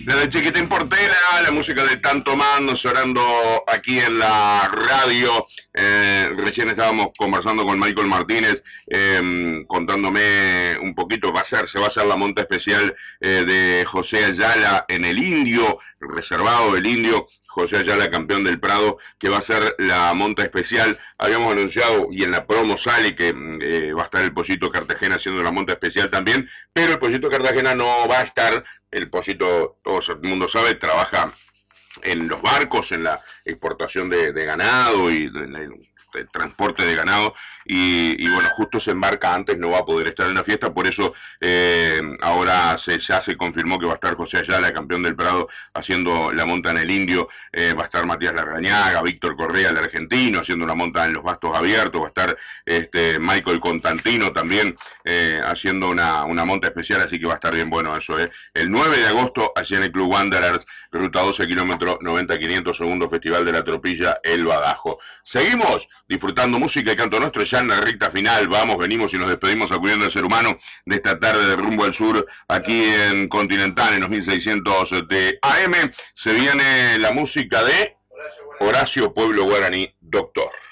La de Chiquitín Portela, la música de Tanto Mando sonando aquí en la radio. Recién estábamos conversando con Michael Martínez, contándome un poquito, se va a hacer la monta especial de José Ayala en el Indio, reservado del Indio. José Ayala, campeón del Prado, que va a ser la monta especial. Habíamos anunciado, y en la promo sale, que va a estar el Pollito Cartagena haciendo la monta especial también, pero el Pollito Cartagena no va a estar. El Pollito, todo el mundo sabe, trabaja en los barcos, en la exportación de ganado y el transporte de ganado, y bueno, justo se embarca antes, no va a poder estar en la fiesta, por eso ahora ya se confirmó que va a estar José Ayala, campeón del Prado, haciendo la monta en el Indio. Va a estar Matías Larrañaga, Víctor Correa, el argentino, haciendo la monta en los bastos abiertos. Va a estar Michael Constantino también haciendo una monta especial, así que va a estar bien bueno eso. El 9 de agosto, allí en el Club Wanderers, ruta 12, kilómetro 90-500, segundo Festival de la Tropilla, El Badajo. Seguimos disfrutando música y canto nuestro, ya en la recta final. Vamos, venimos y nos despedimos acudiendo al ser humano de esta tarde de Rumbo al Sur, aquí en Continental, en los 1600 de AM. Se viene la música de Horacio Pueblo Guaraní, Doctor.